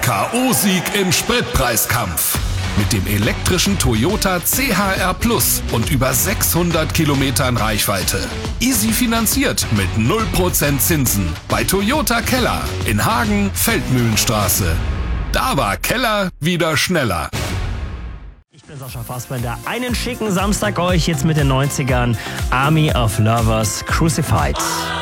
K.O.-Sieg im Spritpreiskampf. Mit dem elektrischen Toyota CHR Plus und über 600 Kilometern Reichweite. Easy finanziert mit 0% Zinsen. Bei Toyota Keller in Hagen, Feldmühlenstraße. Da war Keller wieder schneller. Ich bin Sascha Fassbender. Einen schicken Samstag euch jetzt mit den 90ern. Army of Lovers Crucified.